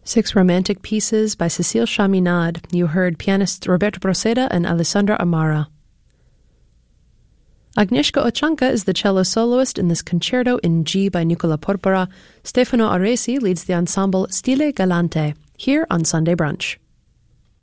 6 romantic pieces by Cecile Chaminade. You heard pianist Roberto Proceda and Alessandra Amara. Agnieszka Ochanka is the cello soloist in this concerto in G by Nicola Porpora. Stefano Aresi leads the ensemble Stile Galante, here on Sunday Brunch.